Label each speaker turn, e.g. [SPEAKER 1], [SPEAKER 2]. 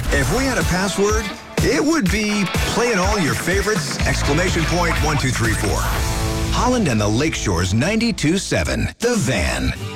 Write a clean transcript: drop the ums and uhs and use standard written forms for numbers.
[SPEAKER 1] If we had a password, it would be playing all your favorites, ! 1234. Holland and the Lakeshore's 92.7, The Van.